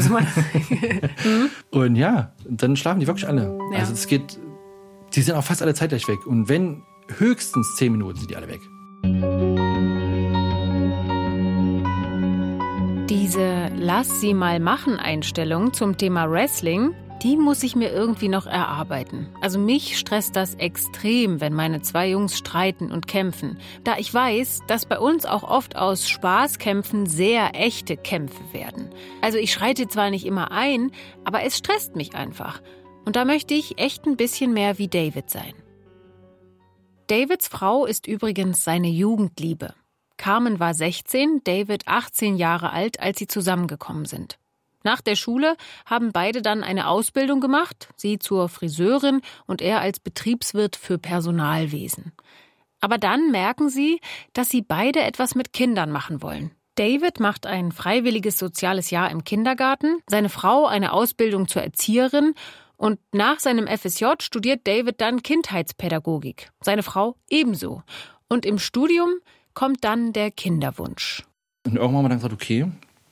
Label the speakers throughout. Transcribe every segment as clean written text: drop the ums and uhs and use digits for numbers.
Speaker 1: Und ja, dann schlafen die wirklich alle. Ja. Also es geht, die sind auch fast alle zeitgleich weg. Und wenn höchstens 10 Minuten sind die alle weg.
Speaker 2: Diese Lass-sie-mal-machen-Einstellung zum Thema Wrestling, die muss ich mir irgendwie noch erarbeiten. Also mich stresst das extrem, wenn meine 2 Jungs streiten und kämpfen. Da ich weiß, dass bei uns auch oft aus Spaßkämpfen sehr echte Kämpfe werden. Also ich schreite zwar nicht immer ein, aber es stresst mich einfach. Und da möchte ich echt ein bisschen mehr wie David sein. Davids Frau ist übrigens seine Jugendliebe. Carmen war 16, David 18 Jahre alt, als sie zusammengekommen sind. Nach der Schule haben beide dann eine Ausbildung gemacht, sie zur Friseurin und er als Betriebswirt für Personalwesen. Aber dann merken sie, dass sie beide etwas mit Kindern machen wollen. David macht ein freiwilliges soziales Jahr im Kindergarten, seine Frau eine Ausbildung zur Erzieherin und nach seinem FSJ studiert David dann Kindheitspädagogik, seine Frau ebenso. Und im Studium kommt dann der Kinderwunsch.
Speaker 1: Und irgendwann haben wir dann gesagt, okay,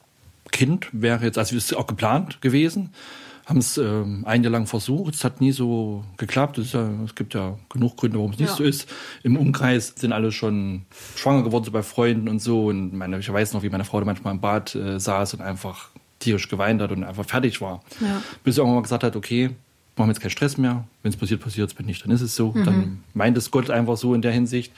Speaker 1: Kind wäre jetzt, also ist auch geplant gewesen, haben es ein Jahr lang versucht, es hat nie so geklappt. Es gibt ja genug Gründe, warum es nicht so ist. Im Umkreis sind alle schon schwanger geworden, so bei Freunden und so. Und ich weiß noch, wie meine Frau da manchmal im Bad saß und einfach tierisch geweint hat und einfach fertig war. Ja. Bis sie irgendwann mal gesagt hat, okay, machen wir jetzt keinen Stress mehr. Wenn es passiert, passiert es. Wenn nicht, dann ist es so. Dann meint es Gott einfach so in der Hinsicht.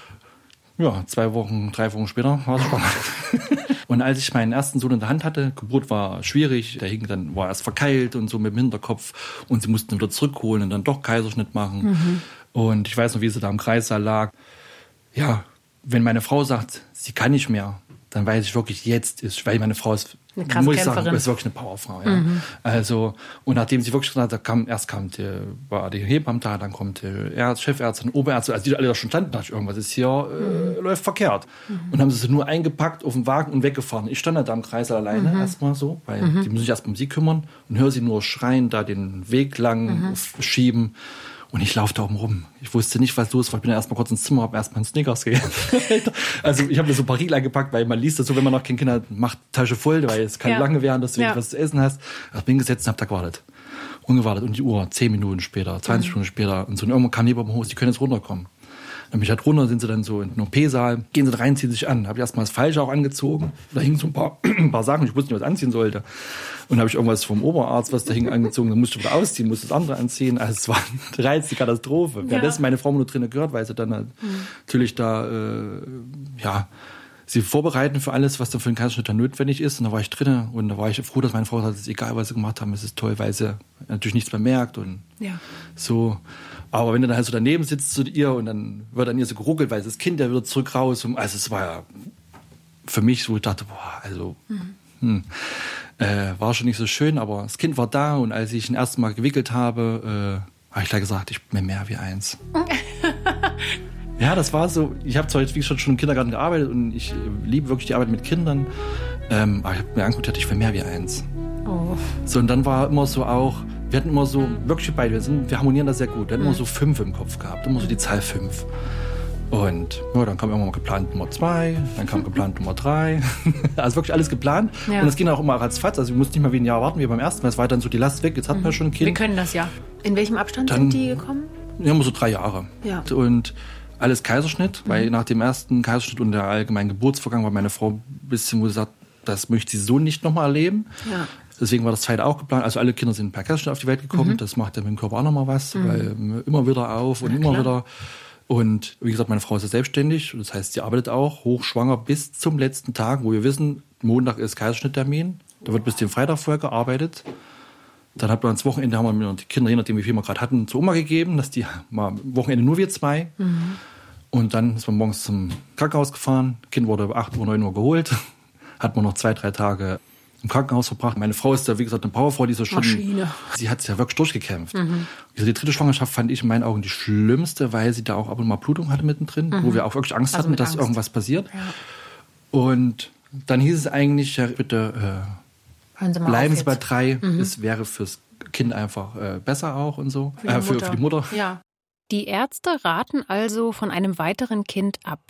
Speaker 1: Ja, 2 Wochen, 3 Wochen später war es schwanger. Und als ich meinen ersten Sohn in der Hand hatte, Geburt war schwierig, der hing dann, war erst verkeilt und so mit dem Hinterkopf und sie mussten wieder zurückholen und dann doch Kaiserschnitt machen. Und ich weiß noch, wie sie da im Kreissaal lag. Ja, wenn meine Frau sagt, sie kann nicht mehr, dann weiß ich wirklich, jetzt ist, weil meine Frau ist, muss ich sagen, ist wirklich eine Powerfrau. Ja. Also, und nachdem sie wirklich gesagt hat, war die Hebamme da, dann kommt die Chefärztin, Oberärztin, also die alle da schon standen, dachte ich, irgendwas ist hier, läuft verkehrt. Und haben sie nur eingepackt auf den Wagen und weggefahren. Ich stand da im Kreis alleine erstmal so, weil die müssen sich erstmal um sie kümmern und höre sie nur schreien, da den Weg lang schieben. Und ich laufe da oben rum. Ich wusste nicht, was los war. Ich bin dann erstmal kurz ins Zimmer, habe erstmal einen Snickers gegessen. Also ich habe mir so ein paar Riegel eingepackt, weil man liest das so, wenn man noch kein Kind hat, macht Tasche voll, weil es kann lange werden, dass du was zu essen hast. Ich bin gesetzt und habe da gewartet. Und die Uhr, 10 Minuten später, 20 Minuten später. Und so und irgendwann kam neben dem Haus, die können jetzt runterkommen. Dann bin ich halt runter, sind sie dann so in den OP-Saal, gehen sie rein, ziehen sich an. Habe ich erstmal das Falsche auch angezogen. Da hingen so ein paar Sachen, ich wusste nicht, was ich anziehen sollte. Und habe ich irgendwas vom Oberarzt, was da hing, angezogen. Dann musste ich wieder ausziehen, musste das andere anziehen. Also es war eine reizende Katastrophe. Ja. Währenddessen meine Frau nur drinnen gehört, weil sie dann halt natürlich da, sie vorbereiten für alles, was dann für einen Kaiserschnitt dann notwendig ist. Und da war ich drinnen und da war ich froh, dass meine Frau sagt, es ist egal, was sie gemacht haben, es ist toll, weil sie natürlich nichts bemerkt und so. Aber wenn du dann halt so daneben sitzt zu ihr und dann wird an ihr so geruckelt, weil das Kind ja wieder zurück raus. Also es war ja für mich so, ich dachte, war schon nicht so schön, aber das Kind war da und als ich ihn erst mal gewickelt habe, habe ich gleich gesagt, ich bin mehr wie eins. Ja, das war so, ich habe zwar jetzt wie schon im Kindergarten gearbeitet und ich liebe wirklich die Arbeit mit Kindern, aber ich habe mir angeguckt, ich bin mehr wie eins. Oh. So, und dann war immer so auch, wir hatten immer so, wirklich beide, wir harmonieren da sehr gut, wir hatten immer so 5 im Kopf gehabt, immer so die Zahl 5. Und dann kam irgendwann mal geplant Nummer 2, dann kam geplant Nummer 3. Also wirklich alles geplant. Ja. Und das ging auch immer ratzfatz. Also wir mussten nicht mal wie ein Jahr warten wie beim ersten Mal. Es war dann so die Last weg. Jetzt hatten wir schon ein Kind.
Speaker 2: Wir können das ja. In welchem Abstand sind die gekommen?
Speaker 1: Ja, immer so 3 Jahre. Ja. Und alles Kaiserschnitt, weil nach dem ersten Kaiserschnitt und der allgemeinen Geburtsvorgang war meine Frau ein bisschen, wo sie sagt, das möchte sie so nicht nochmal erleben. Ja. Deswegen war das zweite auch geplant. Also alle Kinder sind per Kaiserschnitt auf die Welt gekommen. Das macht ja mit dem Körper auch nochmal was, weil immer wieder auf und immer wieder. Und wie gesagt, meine Frau ist ja selbstständig. Das heißt, sie arbeitet auch hochschwanger bis zum letzten Tag, wo wir wissen, Montag ist Kaiserschnitttermin. Da wird bis den Freitag vorher gearbeitet. Dann hat man das Wochenende, haben wir die Kinder, je nachdem wie viel wir gerade hatten, zur Oma gegeben, dass die mal Wochenende nur wir 2. Und dann ist man morgens zum Krankenhaus gefahren. Kind wurde um 8 Uhr, 9 Uhr geholt. Hat man noch 2, 3 Tage im Krankenhaus verbracht. Meine Frau ist ja, wie gesagt, eine Powerfrau, die ist ja schon, sie hat es ja wirklich durchgekämpft. Die 3. Schwangerschaft fand ich in meinen Augen die schlimmste, weil sie da auch ab und mal Blutung hatte mittendrin, wo wir auch wirklich Angst hatten, dass irgendwas passiert. Ja. Und dann hieß es eigentlich, ja, bitte bleiben Sie bei 3, es wäre fürs Kind einfach besser auch und so, für die Mutter.
Speaker 2: Ja. Die Ärzte raten also von einem weiteren Kind ab.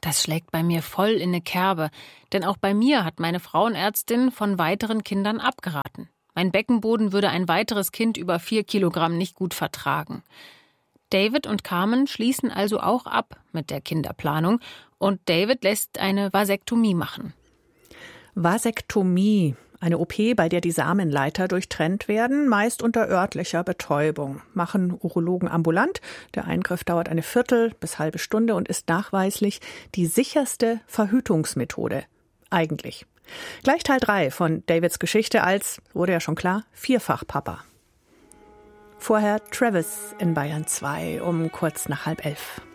Speaker 2: Das schlägt bei mir voll in eine Kerbe, denn auch bei mir hat meine Frauenärztin von weiteren Kindern abgeraten. Mein Beckenboden würde ein weiteres Kind über 4 Kilogramm nicht gut vertragen. David und Carmen schließen also auch ab mit der Kinderplanung und David lässt eine Vasektomie machen.
Speaker 3: Vasektomie, eine OP, bei der die Samenleiter durchtrennt werden, meist unter örtlicher Betäubung. Machen Urologen ambulant. Der Eingriff dauert eine Viertel bis halbe Stunde und ist nachweislich die sicherste Verhütungsmethode. Eigentlich. Gleich Teil 3 von Davids Geschichte als, wurde ja schon klar, Vierfachpapa. Vorher Travis in Bayern 2 um kurz nach 10:30.